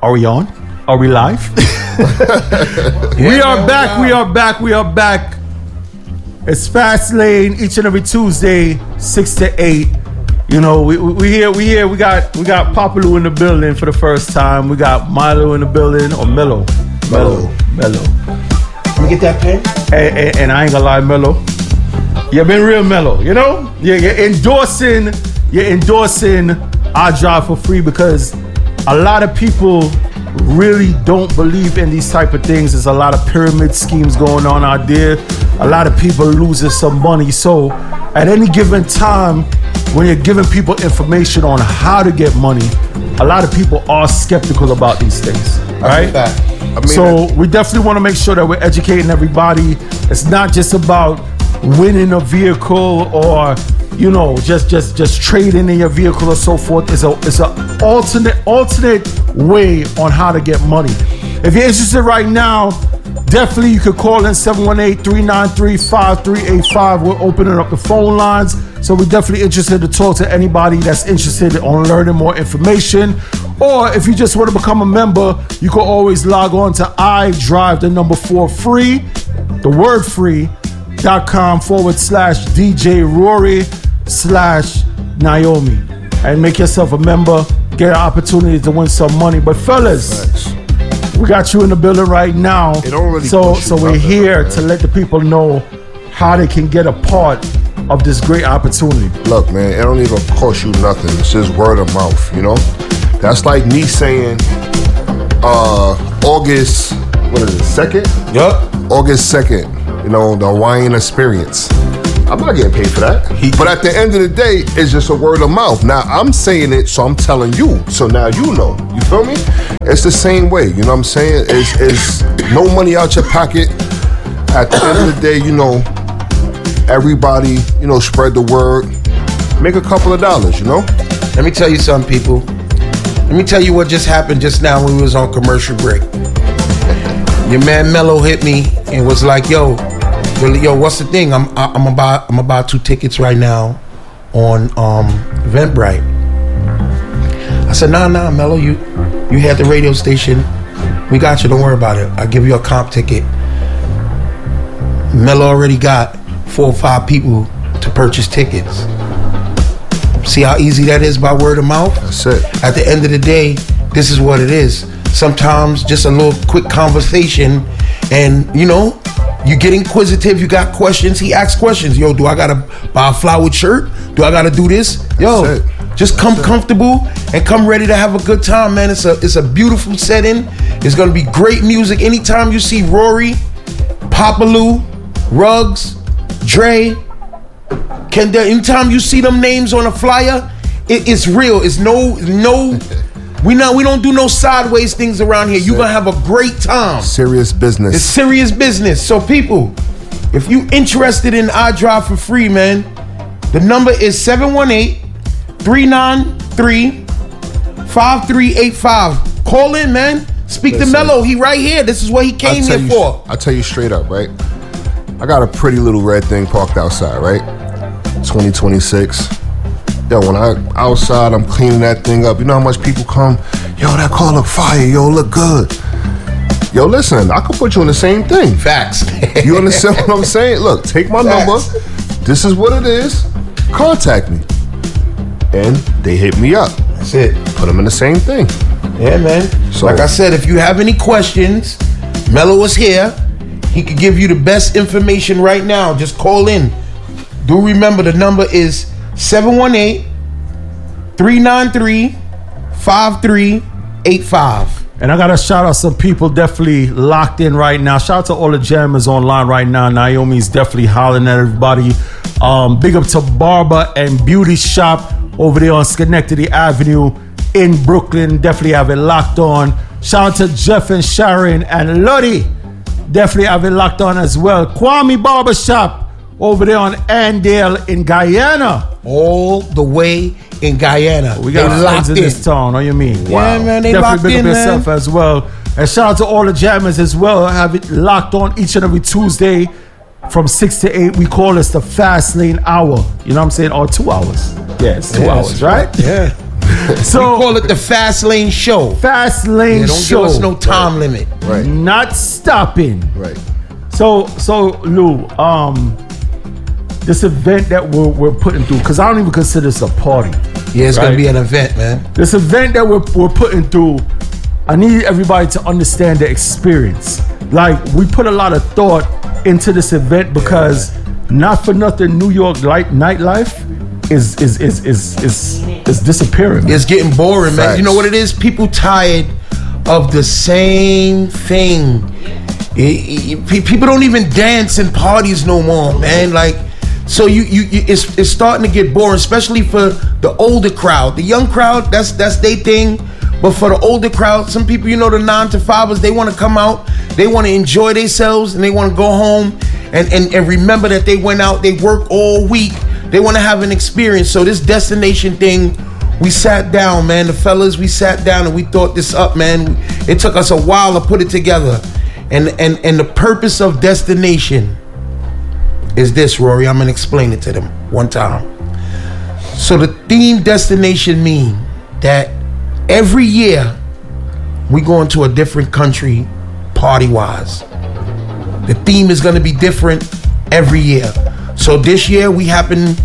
Are we on? Are we live? We are back. It's Fast Lane each and every Tuesday, 6 to 8. You know, we here. We got Papalu in the building for the first time. We got Milo in the building, or Mello. Let me get that pen. And I ain't gonna lie, Mello, you've been real mellow. You know, you're endorsing our Drive for Free because a lot of people really don't believe in these type of things. There's a lot of pyramid schemes going on out there. A lot of people losing some money. So at any given time, when you're giving people information on how to get money, a lot of people are skeptical about these things. All right? So we definitely want to make sure that we're educating everybody. It's not just about winning a vehicle or, you know, just trading in your vehicle or so forth. It's an alternate way on how to get money. If you're interested right now, definitely you could call in 718-393-5385. We're opening up the phone lines. So we're definitely interested to talk to anybody that's interested on learning more information. Or if you just want to become a member, you can always log on to idrive4free.com/DJ Rory/Naomi and make yourself a member, get an opportunity to win some money. But fellas, we got you in the building right now. So we're here to let the people know how they can get a part of this great opportunity. Look, man, it don't even cost you nothing. It's just word of mouth, you know? That's like me saying August, what is it, 2nd? Yup. August 2nd, you know, the Hawaiian experience. I'm not getting paid for that. But at the end of the day, it's just a word of mouth. Now, I'm saying it, so I'm telling you. So now you know. You feel me? It's the same way. You know what I'm saying? It's no money out your pocket. At the end of the day, you know, everybody, you know, spread the word. Make a couple of dollars, you know? Let me tell you something, people. Let me tell you what just happened just now when we was on commercial break. Your man Mello hit me and was like, yo, what's the thing? I'm about 2 tickets right now on Eventbrite. I said, nah, Mello, you had the radio station. We got you, don't worry about it. I'll give you a comp ticket. Mello already got 4 or 5 people to purchase tickets. See how easy that is by word of mouth? That's it. At the end of the day, this is what it is. Sometimes just a little quick conversation and, you know, you get inquisitive, you got questions. He asks questions. Yo, do I got to buy a flowered shirt? Do I got to do this? Yo, just come comfortable and come ready to have a good time, man. It's a beautiful setting. It's going to be great music. Anytime you see Rory, Papalu, Ruggs, Dre, Kendall, anytime you see them names on a flyer, it's real. It's no. We don't do no sideways things around here. You're gonna have a great time. Serious business. It's serious business. So people, if you interested in I Drive for Free, man, the number is 718-393-5385. Call in, man. Speak to Mello. He right here. This is what he came here for. I'll tell you straight up, right? I got a pretty little red thing parked outside, right? 2026. Yo, when I'm outside, I'm cleaning that thing up. You know how much people come? Yo, that car look fire. Yo, look good. Yo, listen, I could put you in the same thing. Facts. You understand what I'm saying? Look, take my number. This is what it is. Contact me. And they hit me up. That's it. Put them in the same thing. Yeah, man. So, like I said, if you have any questions, Mello is here. He could give you the best information right now. Just call in. Do remember the number is 718-393-5385. And I gotta shout out some people definitely locked in right now. Shout out to all the jammers online right now. Naomi's definitely hollering at everybody. Big up to Barber and Beauty Shop over there on Schenectady Avenue in Brooklyn. Definitely have it locked on. Shout out to Jeff and Sharon and Lottie. Definitely have it locked on as well. Kwame Barber Shop over there on Andale in Guyana. All the way in Guyana. We got friends in this town, what you mean? Wow. Yeah, man, they locked in, big up man. yourself as well. And shout out to all the jammers as well. Have it locked on each and every Tuesday from 6 to 8. We call this the Fast Lane Hour. You know what I'm saying? Or 2 hours. Yes, 2 hours, right? Yeah. So we call it the Fast Lane Show. Fast Lane Don't Show. give us no time limit. Right. Not stopping. Right. So Lou, this event that we're putting through, because I don't even consider this a party. Yeah, it's gonna Right. be an event, man. This event that we're putting through, I need everybody to understand the experience. Like, we put a lot of thought into this event because not for nothing, New York nightlife is disappearing. It's getting boring, man. Facts. You know what it is? People tired of the same thing. People don't even dance in parties no more, man. Like, so it's starting to get boring, especially for the older crowd. The young crowd, that's their thing. But for the older crowd, some people, you know, the 9-to-5ers, they want to come out, they want to enjoy themselves, and they want to go home and remember that they went out, they worked all week. They want to have an experience. So this destination thing, we sat down, man. The fellas, we sat down and we thought this up, man. It took us a while to put it together. And the purpose of destination is this, Rory. I'm gonna explain it to them one time. So the theme destination mean that every year we go into a different country party-wise. The theme is gonna be different every year. So this year we going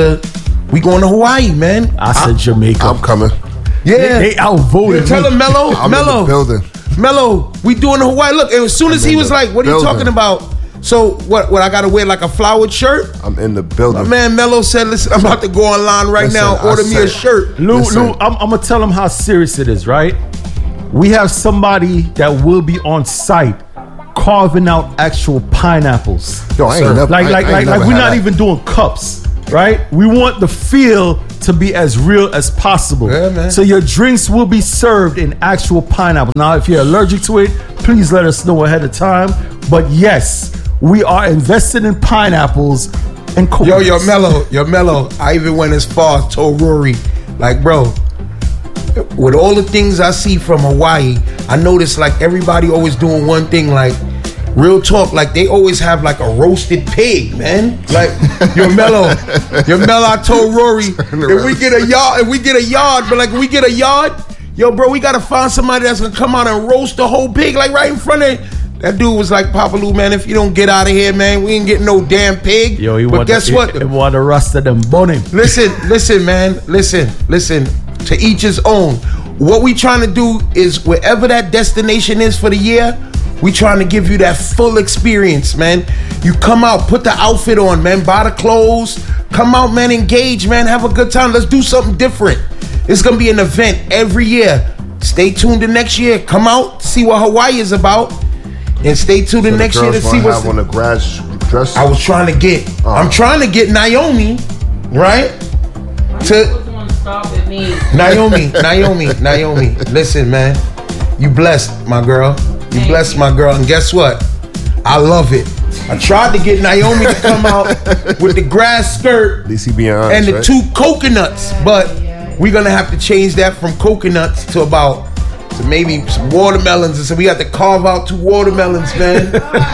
to Hawaii, man. I said Jamaica. I'm coming. Yeah. They outvoted Tell me. him, Mello. I'm in the building. Mello, we doing Hawaii. Look, as soon as I'm he in was the like, what are you building. talking about? So what I gotta wear like a flowered shirt? I'm in the building. My man Mello said, listen, I'm about to go online right Listen, now, order I me a said- shirt. Lou, Listen. I'm gonna tell them how serious it is, right? We have somebody that will be on site carving out actual pineapples. Yo, I ain't never. Like I ain't never we're had not that. even doing cups, right? We want the feel to be as real as possible. Yeah, man. So your drinks will be served in actual pineapple. Now, if you're allergic to it, please let us know ahead of time. But yes, we are invested in pineapples and coconuts. Yo, Mello. I even went as far as told Rory, like, bro, with all the things I see from Hawaii, I notice like everybody always doing one thing, like real talk, like they always have like a roasted pig, man. Like, yo, Mello, I told Rory, if we get a yard, but like we get a yard, yo, bro, we gotta find somebody that's gonna come out and roast the whole pig, like right in front of it. That dude was like, Papa Lou, man, if you don't get out of here, man, we ain't getting no damn pig. Yo, but guess what? He want the rest of them boning. Listen, man. Listen. To each his own. What we trying to do is wherever that destination is for the year, we trying to give you that full experience, man. You come out, put the outfit on, man. Buy the clothes. Come out, man. Engage, man. Have a good time. Let's do something different. It's gonna be an event every year. Stay tuned to next year. Come out, see what Hawaii is about, and stay tuned to next year to see what's. on the grass dress. I was trying to get. I'm trying to get Naomi, right? Stop with me. Naomi. Listen, man. You blessed, my girl. You blessed, my girl. And guess what? I love it. I tried to get Naomi to come out with the grass skirt At least he being honest, and the right? 2 coconuts, but we're gonna have to change that from coconuts to maybe some watermelons, and so we got to carve out 2 watermelons, man.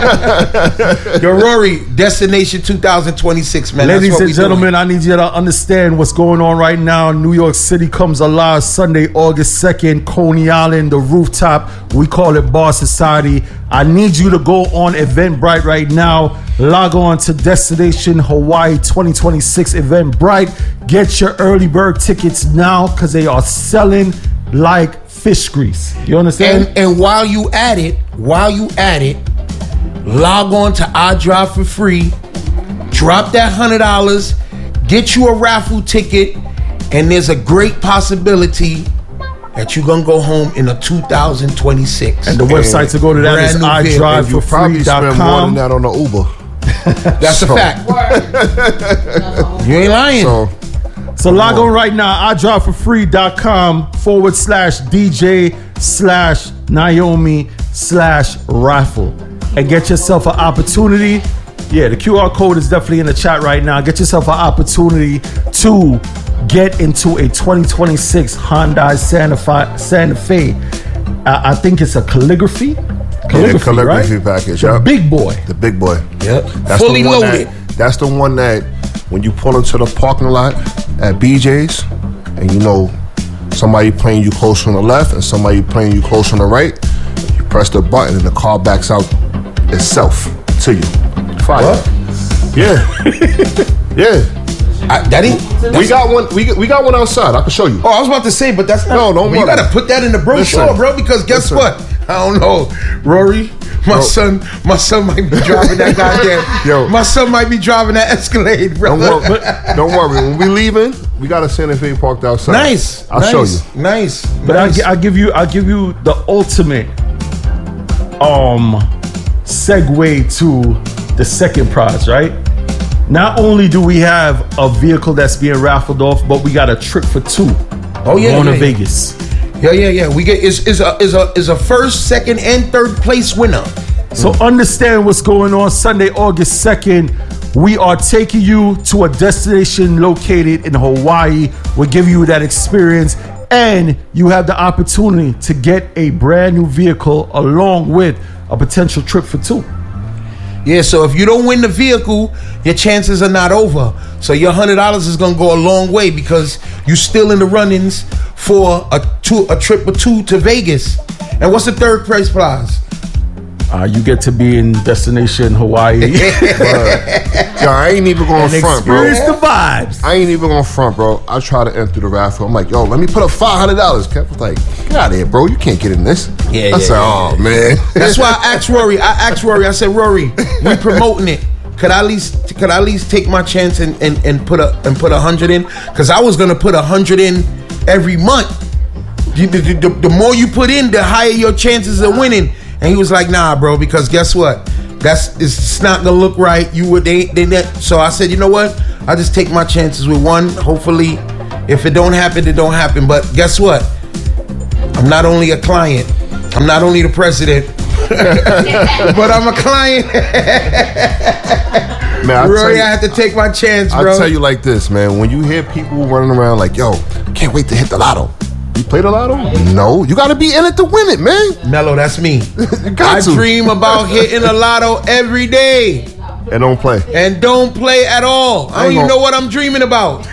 Yo, Rory, Destination 2026, man. That's Ladies what and we gentlemen, doing. I need you to understand what's going on right now. New York City comes alive Sunday, August 2nd, Coney Island, the rooftop. We call it Bar Society. I need you to go on Eventbrite right now. Log on to Destination Hawaii 2026 Eventbrite. Get your early bird tickets now because they are selling like fish grease. You understand? And while you at it, log on to iDrive for free. Drop that $100, get you a raffle ticket, and there's a great possibility that you're gonna go home in a 2026. And the website to go to that is Brand new vehicle. And you probably spend more than idriveforfree.com. that on the Uber. That's a fact. You ain't lying. So log on right now, idriveforfree.com/DJ/Naomi/raffle and get yourself an opportunity. Yeah, the QR code is definitely in the chat right now. Get yourself an opportunity to get into a 2026 Hyundai Santa Fe. I think it's a calligraphy Calligraphy right? package. The Yep. big boy. The big boy. Yep. That's Fully the one loaded. That's the one that when you pull into the parking lot at BJ's and you know somebody playing you close on the left and somebody playing you close on the right, you press the button and the car backs out itself to you. Fire. What? Yeah. Yeah. We got one. We got one outside. I can show you. Oh, I was about to say, but that's not. No, don't worry. You got to put that in the brochure, Listen. bro. Because guess Listen. what? I don't know, Rory. My son might be driving that goddamn. Yo. My son might be driving that Escalade, bro. Don't worry. When we leaving, we got a Santa Fe parked outside. Nice. I'll show you. Nice. But nice. I give you the ultimate segue to the second prize, right? Not only do we have a vehicle that's being raffled off, but we got a trip for 2. Oh yeah, going to yeah. Vegas. Yeah. We get is a first, second, and third place winner. So understand what's going on. Sunday, August 2nd, we are taking you to a destination located in Hawaii. We'll give you that experience, and you have the opportunity to get a brand new vehicle along with a potential trip for 2. Yeah, so if you don't win the vehicle, your chances are not over. So your $100 is gonna go a long way because you're still in the runnings for a trip or 2 to Vegas. And what's the third prize? You get to be in destination Hawaii. Yo, I ain't even going and front, bro. experience the vibes. I ain't even going front, bro. I try to enter the raffle. I'm like, yo, let me put up $500. Kev was like, get out of here, bro. You can't get in this. I said, oh, man. That's why I asked Rory. I said, Rory, we promoting it. Could I at least take my chance and put 100 in? Because I was gonna put 100 in every month. The more you put in, the higher your chances of winning. And he was like, nah, bro, because guess what? It's not gonna look right. So I said, you know what? I'll just take my chances with one. Hopefully, if it don't happen, it don't happen. But guess what? I'm not only a client. I'm not only the president. But I'm a client. Man, Rory, I had to take my chance, bro. I'll tell you like this, man. When you hear people running around like, yo, can't wait to hit the lotto. You play the lotto? No. You got to be in it to win it, man. Mello, that's me. You got to. Dream about hitting a lotto every day. And don't play. And don't play at all. I don't even know what I'm dreaming about.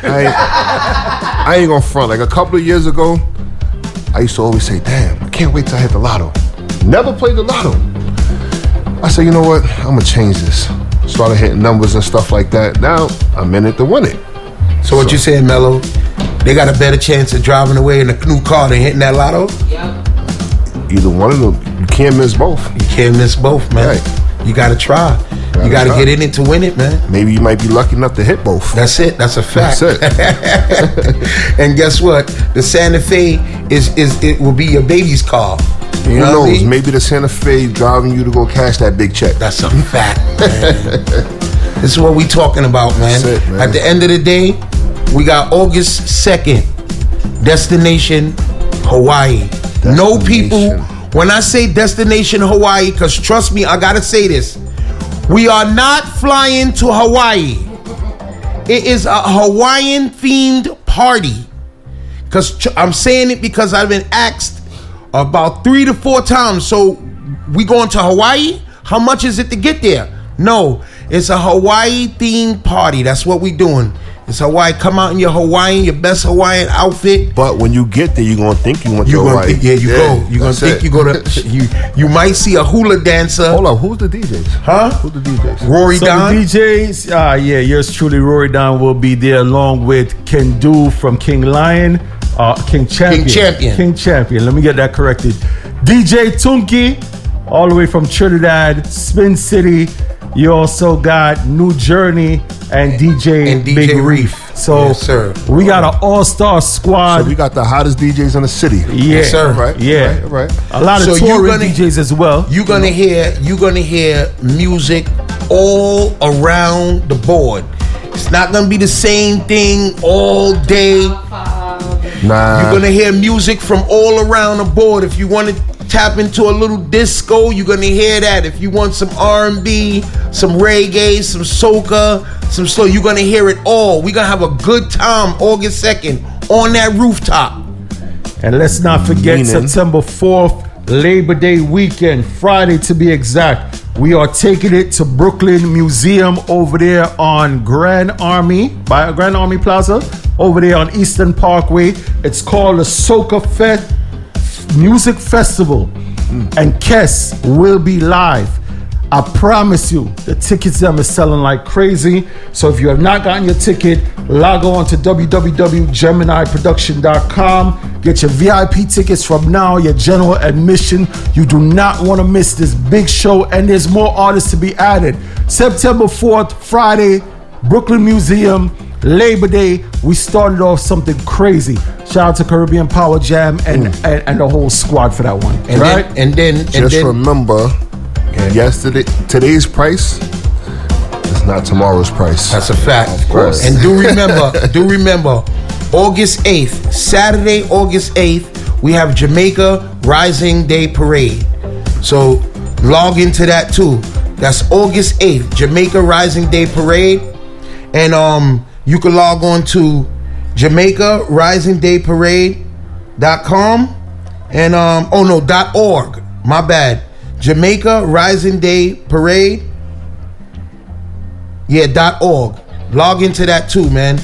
I ain't gonna front. Like a couple of years ago, I used to always say, damn, I can't wait till I hit the lotto. Never played the lotto. I said, you know what? I'm gonna change this. Started hitting numbers and stuff like that. Now I'm in it to win it. So what you saying, Mello? They got a better chance of driving away in a new car than hitting that lotto? Yep. Either one of them. You can't miss both. You can't miss both, man. Right. You gotta try. You gotta get in it to win it, man. Maybe you might be lucky enough to hit both. That's it. That's a fact. That's it. And guess what? The Santa Fe it will be your baby's car. Who knows? Maybe the Santa Fe driving you to go cash that big check. That's a fact, man. This is what we talking about, man. That's it, man. At the end of the day, we got August 2nd, destination Hawaii. No people, when I say destination Hawaii, because trust me, I gotta say this. We are not flying to Hawaii. It is a Hawaiian themed party. Because I'm saying it because I've been asked about 3 to 4 times. So we going to Hawaii? How much is it to get there? No, it's a Hawaii themed party. That's what we doing. It's Hawaii. Come out in your Hawaiian, your best Hawaiian outfit. But when you get there, you're gonna think you went to Hawaii. You're gonna think you go to. You might see a hula dancer. Hold on, who's the DJs? Huh? Who's the DJs? Rory Don. The DJs, yours truly, Rory Don, will be there along with Ken Do from King Lion, King Champion. Let me get that corrected. DJ Tunki, all the way from Trinidad, Spin City. You also got New Journey and DJ Big Reef. So yes, sir. We got an all-star squad. So we got the hottest DJs in the city. Yeah, yes, sir. Right. Yeah, right. A lot of touring DJs as well. You're gonna hear music all around the board. It's not gonna be the same thing all day. Nah. You're gonna hear music from all around the board. If you want to tap into a little disco, you're gonna hear that. If you want some R&B, some reggae, some soca, some slow, you're gonna hear it all. We're gonna have a good time August 2nd on that rooftop. And let's not forget September 4th, Labor Day weekend, Friday to be exact. We are taking it to Brooklyn Museum over there on Grand Army Plaza, over there on Eastern Parkway. It's called the Soca Music Festival, and Kes will be live. I promise you, the tickets them is selling like crazy. So if you have not gotten your ticket, log on to www.geminiproduction.com. Get your VIP tickets from now, your general admission. You do not want to miss this big show, and there's more artists to be added. September 4th, Friday, Brooklyn Museum, Labor Day. We started off something crazy. Shout out to Caribbean Power Jam and the whole squad for that one. And then remember, today's price is not tomorrow's price. That's a fact. Of course. And do remember, August 8th, Saturday, August 8th, we have Jamaica Rising Day Parade. So log into that too. That's August 8th, Jamaica Rising Day Parade. And you can log on to JamaicaRisingDayParade.com and .org. My bad. Jamaica Rising Day Parade. .org. Log into that too, man.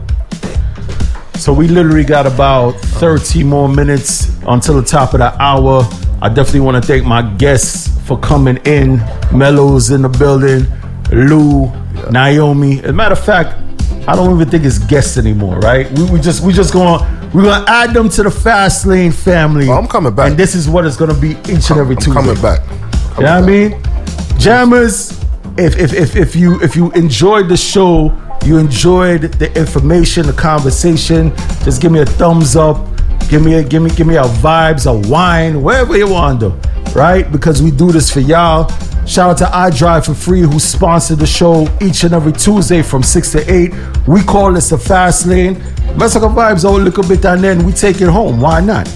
So we literally got about 30 more minutes until the top of the hour. I definitely want to thank my guests for coming in. Mello's in the building. Lou, Naomi. As a matter of fact, I don't even think it's guests anymore, right? We're gonna add them to the Fast Lane family. Oh, I'm coming back. And this is what it's gonna be each and every Tuesday. Coming back. You know what I mean? Jammers, if you enjoyed the show, you enjoyed the information, the conversation, just give me a thumbs up, give me a vibes, a wine, wherever you want to do, right? Because we do this for y'all. Shout out to iDrive for Free, who sponsored the show each and every Tuesday from 6 to 8. We call this the Fast Lane. Let's talk vibes a little bit and then we take it home. Why not?